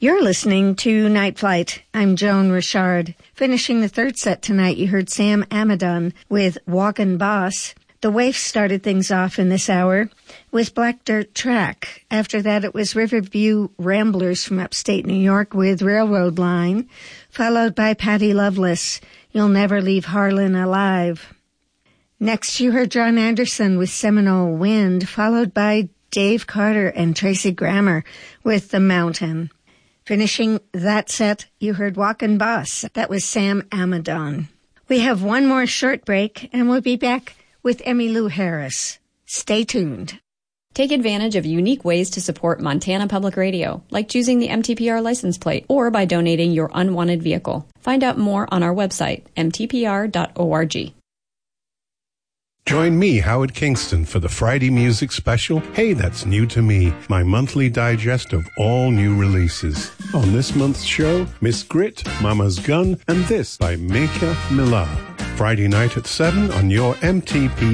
You're listening to Night Flight. I'm Joan Richard. Finishing the third set tonight, you heard Sam Amadon with Walkin' Boss. The Waifs started things off in this hour with Black Dirt Track. After that, it was Riverview Ramblers from upstate New York with Railroad Line, followed by Patti Loveless, You'll Never Leave Harlan Alive. Next, you heard John Anderson with Seminole Wind, followed by Dave Carter and Tracy Grammer with The Mountain. Finishing that set, you heard Walkin' Boss. That was Sam Amadon. We have one more short break, and we'll be back with Emmylou Harris. Stay tuned. Take advantage of unique ways to support Montana Public Radio, like choosing the MTPR license plate or by donating your unwanted vehicle. Find out more on our website, mtpr.org. Join me, Howard Kingston, for the Friday Music Special, Hey, That's New to Me, my monthly digest of all new releases. On this month's show, Miss Grit, Mama's Gun, and This by Meka Millar. Friday night at 7 on your MTP